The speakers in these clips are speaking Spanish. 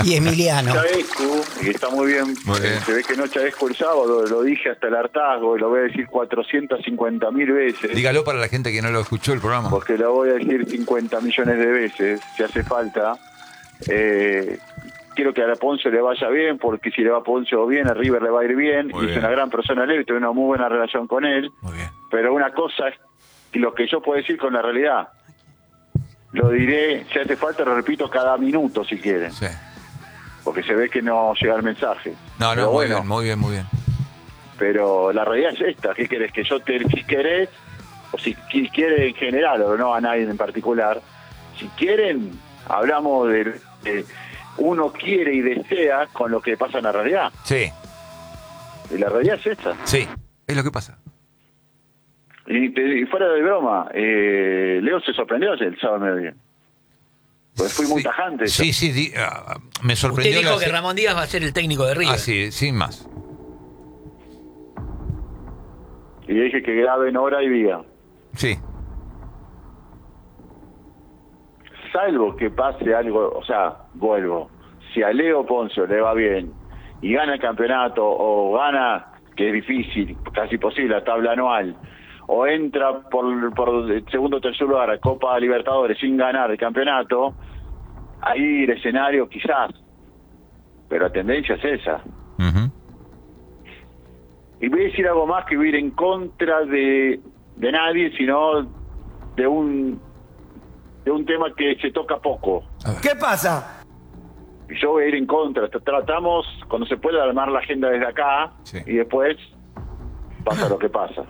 y Emiliano. Chavescu, y está muy bien. Se ve que no Chavescu el sábado, lo dije hasta el hartazgo, y lo voy a decir 450.000 veces. Dígalo para la gente que no lo escuchó el programa. Porque lo voy a decir 50 millones de veces, si hace falta. Quiero que a Poncio le vaya bien, porque si le va a Poncio bien, a River le va a ir bien. Muy Es bien. una gran persona, y tengo una muy buena relación con él. Muy bien. Pero una cosa es lo que yo puedo decir con la realidad. Lo diré, si hace falta, lo repito cada minuto si quieren. Sí. Porque se ve que no llega el mensaje. No, Pero muy bueno, bien, muy bien, muy bien. pero la realidad es esta. ¿Qué querés? Que yo si querés, o si quiere en general, o no a nadie en particular, si quieren, hablamos de uno quiere y desea con lo que pasa en la realidad. Sí, Y la realidad es esta. sí, es lo que pasa. Y fuera de broma, Leo se sorprendió el sábado mediodía. Pues fui muy Sí. tajante. Sí, me sorprendió. Usted dijo que Ramón Díaz va a ser el técnico de River. Ah, sí, sin más. Y dije que graben hora y día. Sí, Salvo que pase algo, o sea, vuelvo. Si a Leo Poncio le va bien y gana el campeonato, o gana, que es difícil, casi posible, la tabla anual, o entra por el segundo o tercer lugar a Copa Libertadores sin ganar el campeonato, ahí el escenario quizás, pero la tendencia es esa. ujú. Y voy a decir algo más, que voy a ir en contra de nadie, sino de un tema que se toca poco. ¿Qué pasa? Y yo voy a ir en contra. Tratamos, cuando se pueda, armar la agenda desde acá, Sí. y después pasa lo que pasa.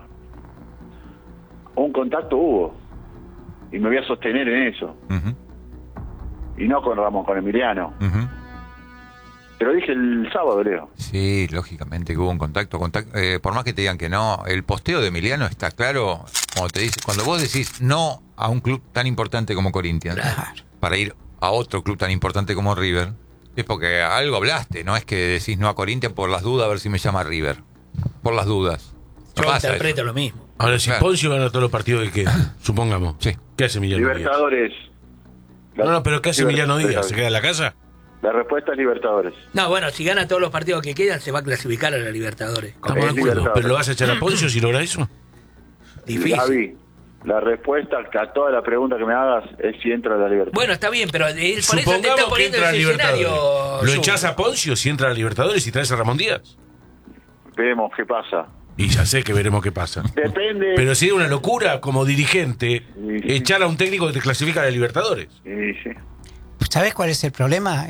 Un contacto hubo, y me voy a sostener en eso. Ujú, Y no con Ramón, con Emiliano. ujú. Te lo dije el sábado, Leo. Sí, lógicamente que hubo un contacto. Por más que te digan que no, el posteo de Emiliano está claro cuando vos decís no a un club tan importante como Corinthians, para ir a otro club tan importante como River, es porque algo hablaste, no es que decís no a Corinthians por las dudas, a ver si me llama River. Por las dudas. No Yo pasa interpreto eso. lo mismo. Ahora, si Claro. Poncio gana todos los partidos que quedan, supongamos. Sí. ¿Qué hace Emiliano Díaz? Libertadores. No, pero ¿qué hace Emiliano Díaz? ¿Se queda en la casa? La respuesta es Libertadores. No, bueno, si gana todos los partidos que quedan, se va a clasificar a la Libertadores. Estamos de acuerdo. Libertadores. ¿Pero lo vas a echar a Poncio si logra eso? Difícil. Gaby, la respuesta a toda la pregunta que me hagas es si entra a la Libertadores. Bueno, está bien, pero él por eso te está Supongamos que poniendo entra a ese Libertadores. escenario. ¿Lo Jun. echás a Poncio si entra a Libertadores y traes a Ramón Díaz? Vemos qué pasa. Y ya sé que veremos qué pasa. Depende. Pero sería una locura como dirigente Sí. echar a un técnico que te clasifica a la Libertadores. Sí. ¿Sabés cuál es el problema?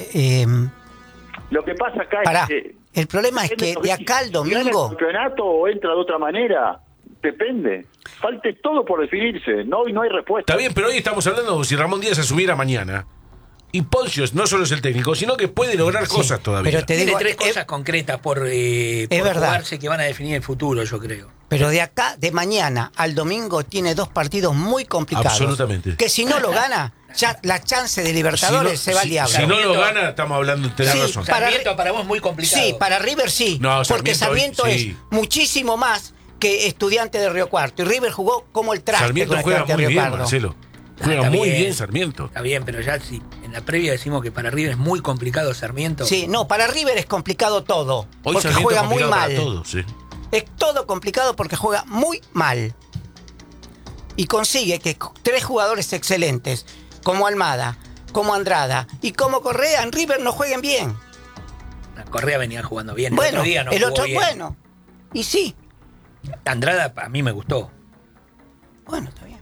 Lo que pasa acá Pará, es que... el problema es que de acá al ¿Gana el domingo... campeonato o entra de otra manera? Depende. Falte todo por definirse. No, y no hay respuesta. Está bien, pero hoy estamos hablando como si Ramón Díaz asumiera mañana. Y Poncio no solo es el técnico, sino que puede lograr cosas todavía. pero te Tiene digo, tres cosas concretas por verdad. jugarse que van a definir el futuro, yo creo. pero de acá, de mañana al domingo, tiene dos partidos muy complicados. Absolutamente. Que si no lo gana, ya la chance de Libertadores se va al diablo. Si no lo Sarmiento- gana, estamos hablando, tenés Sí, razón. para- Sarmiento para vos es muy complicado. Sí, para River sí. No, porque Sarmiento Sarmiento sí. es muchísimo más que Estudiante de Río Cuarto. Y River jugó como el traste Sarmiento con juega Estudiante muy de Río bien, Cuarto. Marcelo. Juega Está muy bien. bien Sarmiento. Está bien, pero ya si en la previa decimos que para River es muy complicado Sarmiento. Sí, no, para River es complicado todo. Hoy porque Sarmiento juega es muy complicado mal. para todos, sí. Es todo complicado porque juega muy mal. Y consigue que tres jugadores excelentes, como Almada, como Andrada y como Correa, en River no jueguen bien. Correa venía jugando bien. Bueno, el otro día no el jugó otro, bien. bueno. Y sí, Andrada a mí me gustó. bueno, está bien.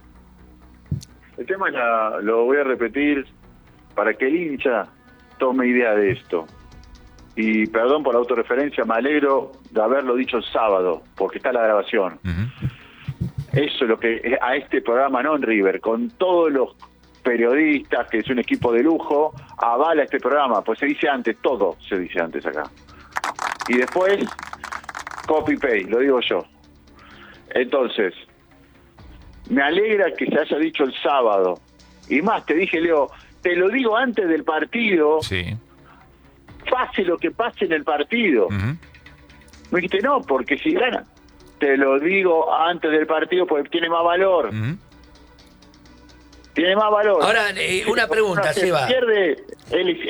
El tema es lo voy a repetir para que el hincha tome idea de esto. Y perdón por la autorreferencia, me alegro de haberlo dicho el sábado, porque está la grabación. Ujú. Eso es lo que a este programa, no en River, con todos los periodistas, que es un equipo de lujo, avala este programa, pues se dice antes, todo se dice antes acá. Y después, copy-paste, lo digo yo. Entonces, me alegra que se haya dicho el sábado. Y más, te dije, Leo, te lo digo antes del partido, Sí. pase lo que pase en el partido. Ujú. Me dijiste, no, porque si gana, te lo digo antes del partido porque tiene más valor. Ujú. Tiene más valor. Ahora, una pregunta, Se Seba. pierde,